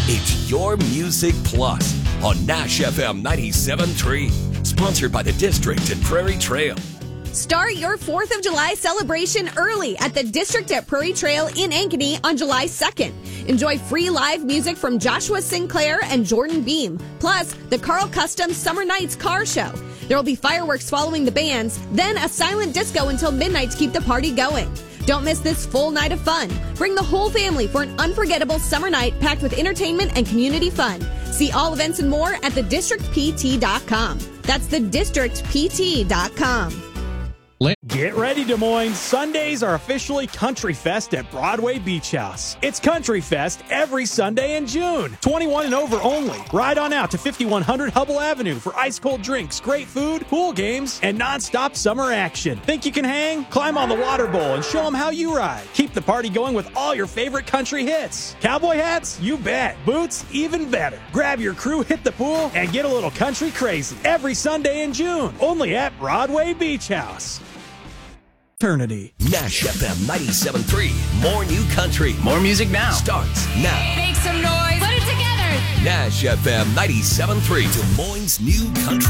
It's Your Music Plus on Nash FM 97.3. Sponsored by the District at Prairie Trail. Start your 4th of July celebration early at the District at Prairie Trail in Ankeny on July 2nd. Enjoy free live music from Joshua Sinclair and Jordan Beam, plus the Carl Custom Summer Nights Car Show. There will be fireworks following the bands, then a silent disco until midnight to keep the party going. Don't miss this full night of fun. Bring the whole family for an unforgettable summer night packed with entertainment and community fun. See all events and more at thedistrictpt.com. That's thedistrictpt.com. Get ready, Des Moines. Sundays are officially Country Fest at Broadway Beach House. It's Country Fest every Sunday in June. 21 and over only. Ride on out to 5100 Hubble Avenue for ice-cold drinks, great food, pool games, and non-stop summer action. Think you can hang? Climb on the water bowl and show them how you ride. Keep the party going with all your favorite country hits. Cowboy hats? You bet. Boots? Even better. Grab your crew, hit the pool, and get a little country crazy. Every Sunday in June. Only at Broadway Beach House. Eternity. Nash FM 97.3. More new country. More music now. Starts now. Make some noise. Put it together. Nash FM 97.3. Des Moines' new country.